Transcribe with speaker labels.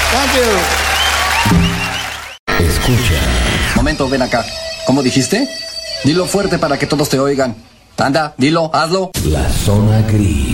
Speaker 1: Thank you.
Speaker 2: Escucha.
Speaker 3: Momento, ven acá. ¿Cómo dijiste? Dilo fuerte para que todos te oigan. Anda, dilo, hazlo.
Speaker 2: La zona gris.